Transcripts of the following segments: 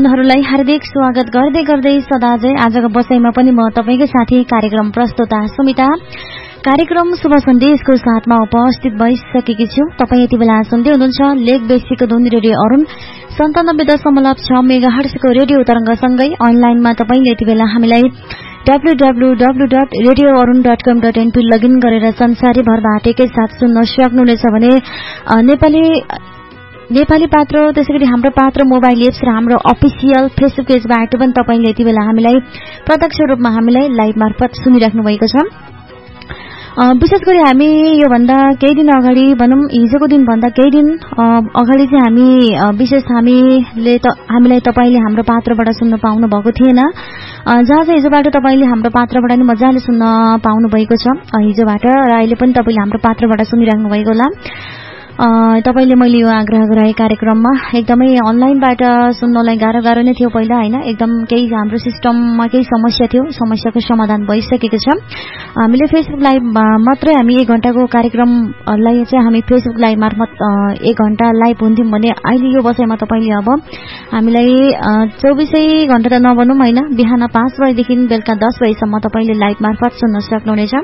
हरूलाई हार्दिक स्वागत गर्दै गर्दै सदाझै आजको बसाइमा पनि म तपाईकै साथी कार्यक्रम प्रस्तुता सुमिता कार्यक्रम शुभ सन्देशको साथमा उपस्थित भइसकेकी छु। तपाईँ यति बेला सुन्दै हुनुहुन्छ लेक बेसीको धुन रेडियो अरुण 97.6 मेगाहर्ट्जको रेडियो तरंगसँगै अनलाइनमा तपाईले यति बेला हामीलाई www.radioarun.com.np लगइन गरेर संसारभरबाट एकैसाथ सुन्न सक्नुहुनेछ भने नेपाली पात्र त्यसैगरी हाम्रो पात्र मोबाइल एप्स र हाम्रो अफिसियल फेसबुक पेजबाट पनि तपाईले यति बेला हामीलाई प्रत्यक्ष रूपमा हामीलाई लाइभ मार्फत सुनिराख्नु भएको छ। विशेष गरी हामी यो भन्दा केही दिन अगाडि भनौं हिजोको दिन भन्दा केही दिन अगाडि चाहिँ हामी विशेष हामीलाई तपाईले हाम्रो पात्रबाट सुन्न पाउनु भएको थिएन, जहाँ चाहिँ हिजोबाट तपाईले हाम्रो पात्रबाट नि मजाले सुन्न पाउनु भएको छ हिजोबाट, र अहिले पनि तपाईले हाम्रो पात्रबाट सुनिराख्नु भएको होला। तपाईले मैले यो आग्रह गरे कार्यक्रममा एकदमै अनलाइनबाट सुन्नलाई गाह्रो नै थियो पहिला हैन, एकदम केही हाम्रो सिस्टममा केही समस्या थियो, समस्याको समाधान भइसकेको छ। हामीले फेसबुक लाइभ मात्रै हामी 1 घण्टाको कार्यक्रमलाई चाहिँ हामी फेसबुक लाइभ मार्फत 1 घण्टा लाइभ हुन्थ्यौं भने अहिले यो बसाइमा तपाईले अब हामीलाई 24 घण्टा त नभनौं हैन, बिहान 5 बजेदेखि बेलुका 10 बजेसम्म तपाईले लाइभ मार्फत सुन्न सक्नुहुनेछ।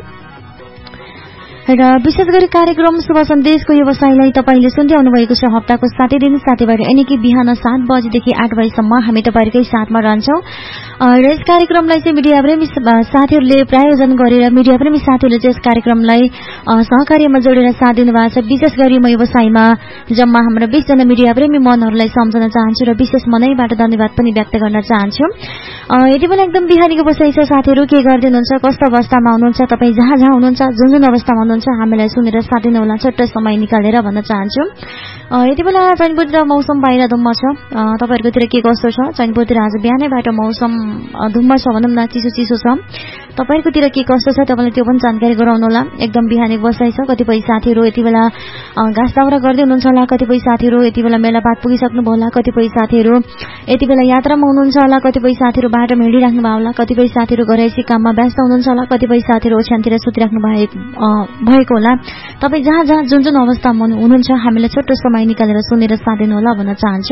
र विशेष गरी कार्यक्रम शुभ सन्देशको व्यवसायलाई तपाईले सुन्दै आउनु भएको छ हप्ताको 7 दिन साथीभाइ यानी कि बिहान 7 बजेदेखि 8 बजेसम्म हामी तपाईहरुकै साथमा रहन्छौं। र यस कार्यक्रमलाई चाहिँ मिडिया प्रेमी साथीहरुले प्रायोजन गरेर मिडिया प्रेमी साथीहरुले चाहिँ यस कार्यक्रमलाई सहकार्यमा जोडेर साथ दिनु भएको छ। विशेष गरी म व्यवसायमा जम्मा हाम्रो 20 जना मिडिया प्रेमी मनहरुलाई सम्झन चाहन्छु र विशेष मनैबाट धन्यवाद पनि व्यक्त गर्न चाहन्छु। यति बेला एकदम बिहानीको बसाइ छ साथीहरु, के गर्दै हुनुहुन्छ, कस्तो अवस्थामा हुनुहुन्छ, तपाई जहाँ हुनुहुन्छ, जुन अवस्थामा हुनुहुन्छ हामीलाई सुनेर साथ दिनु होला छोटो समय निकालेर भन्न चाहन्छु। यति बेला चैनपुरतिर मौसम बाहिर धुम्म छ, तपाईहरुकोतिर के कस्तो छ? चैनपुरतिर आज बिहानैबाट मौसम धुम्म छ भनौं न, चिसो छ। तपाईहरुकोतिर के कस्तो छ तपाईले त्यो पनि जानकारी गराउनु होला। एकदम बिहानीको बसाइ छ, कतिपय साथीहरु यति बेला घाँस दाउरा गर्दै हुनुहुन्छ होला, कतिपय साथीहरु यति बेला मेलापात पुगिसक्नु भयो होला, कतिपय साथीहरु यति बेला यात्रामा हुनुहुन्छ होला, कतिपय साथीहरु बाटोमा हिँडिराख्नु भयो होला, कतिपय साथीहरु घरैसी काममा व्यस्त हुनुहुन्छ होला, कतिपय साथीहरु ओछ्यानतिर सुतिराख्नु भएको होला। तपाई जहाँ जुन अवस्थामा हुनुहुन्छ हामीलाई छोटो समय निकालेर सुनेर साथ दिनु होला भन्न चाहन्छु।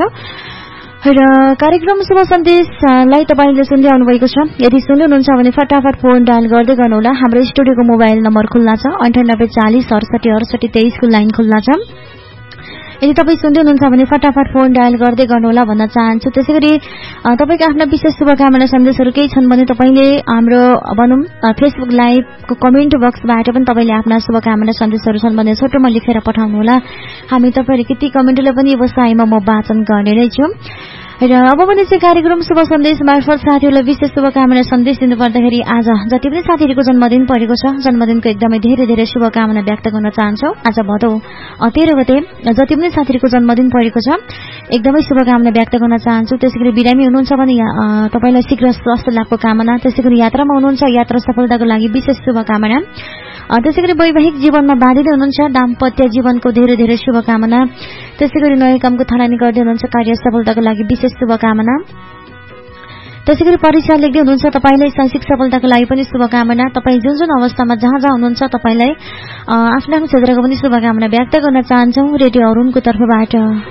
र कार्यक्रम शुभ सन्देशलाई तपाईले सुन्दै आउनु भएको छ। यदि सुन्दै हुनुहुन्छ भने फटाफट फोन डायल गर्दै गर्नुहोला। हाम्रो स्टुडियोको मोबाइल नम्बर खुल्ला छ 9840 68 68 23 को लाइन खुल्ला छ। यदि तपाई सुन्दै हुनुहुन्छ भने फटाफट फोन डायल गर्दै गर्नुहोला भन्न चाहन्छु। त्यसैगरी तपाईका आफ्ना विशेष शुभकामना सन्देशहरु केही छन् भने तपाईले हाम्रो भनौं फेसबुक लाइभको कमेन्ट बक्सबाट पनि तपाईले आफ्ना शुभकामना सन्देशहरु छन् भने छोटोमा लेखेर पठाउनु होला। हामी तपाईहरुको ती कमेन्टलाई पनि व्यवसायमा म वाचन गर्ने नै छु। र अब भने चाहिँ कार्यक्रम शुभ सन्देश मार्फत साथीहरुलाई विशेष शुभकामना सन्देश दिनु पर्दाखेरि आज जति पनि साथीहरुको जन्मदिन परेको छ जन्मदिनको एकदमै धेरै शुभकामना व्यक्त गर्न चाहन्छौ। आज भदौ 13 गते जति पनि साथीहरुको जन्मदिन परेको छ एकदमै शुभकामना व्यक्त गर्न चाहन्छु। त्यसैगरी बिरामी हुनुहुन्छ भने तपाईलाई शीघ्र स्वास्थ्य लाभको कामना, त्यसैगरी यात्रामा हुनुहुन्छ यात्रा सफलताको लागि विशेष शुभकामना, त्यसैगरी वैवाहिक जीवनमा बाधित हुनुहुन्छ दाम्पत्य जीवनको धेरै शुभकामना, त्यसैगरी नयाँ कामको थालनी गर्दै हुनुहुन्छ कार्य सफलताको लागि विशेष शुभकामना, त्यसैगरी परीक्षा लेख्दै हुनुहुन्छ तपाईलाई शैक्षिक सफलताको लागि पनि शुभकामना। तपाई जुन अवस्थामा जहाँ हुनुहुन्छ तपाईलाई आफ्नो क्षेत्रको पनि शुभकामना व्यक्त गर्न चाहन्छौ रेडियो अरुणको तर्फबाट।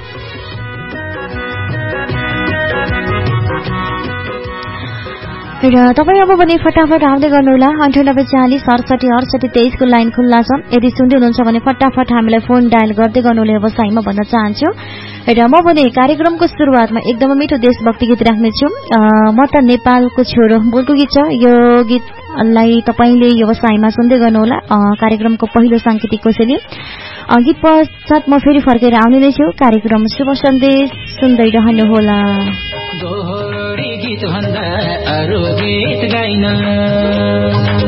र तपाई अब भने फटाफट आउँदै गर्नुहोला 9840 68 68 23 को लाइन खुल्ला छ। यदि सुन्दै हुनुहुन्छ भने फटाफट हामीलाई फोन डायल गर्दै गर्नुहोला व्यवसायमा भन्न चाहन्छु। र म भने कार्यक्रमको सुरुवातमा एकदमै मिठो देशभक्ति गीत राख्ने छु। म त नेपालको छोरो बोलको गीत छ, यो गीतलाई तपाईले व्यवसायमा सुन्दै गर्नुहोला कार्यक्रमको पहिलो सांकेतिक कोसेली। गीत पश्चात म फेरि फर्केर आउने नै छु। कार्यक्रम शुभ सन्देश सुन्दै रहनुहोला। दोहोरी गीत भन्दा अरु गीत गाइन